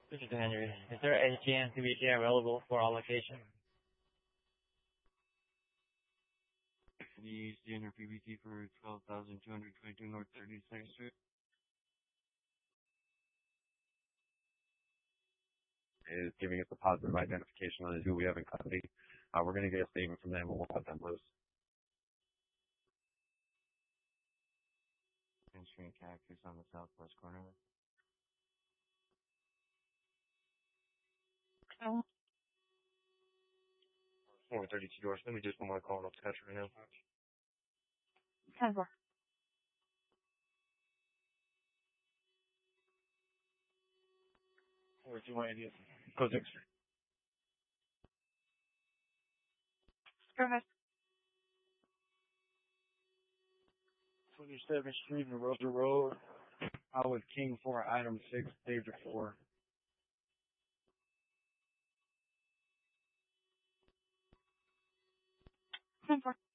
This is Henry. Is there any CBK available for allocation? The standard PBT for 12,222 North 32nd Street. Is giving us a positive identification on who we have in custody. We're going to get a statement from them and we'll cut them loose. Entering cactus on the southwest corner. Oh. 432 doors. Let me just put my call up to catch right now. 10-4. Where's your idea? Go 6. Go ahead. 27th Street and Rosa Road. I was King 4, item 6, David 4. 10-4.